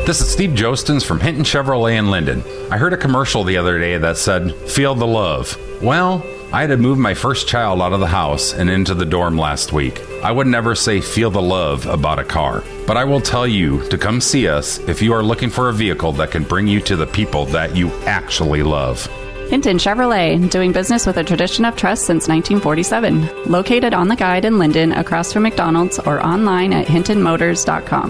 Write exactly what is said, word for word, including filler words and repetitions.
This is Steve Jostens from Hinton Chevrolet in Linden. I heard a commercial the other day that said, "Feel the love." Well, I had to move my first child out of the house and into the dorm last week. I would never say feel the love about a car, but I will tell you to come see us if you are looking for a vehicle that can bring you to the people that you actually love. Hinton Chevrolet, doing business with a tradition of trust since nineteen forty-seven. Located on the Guide in Linden, across from McDonald's, or online at hinton motors dot com.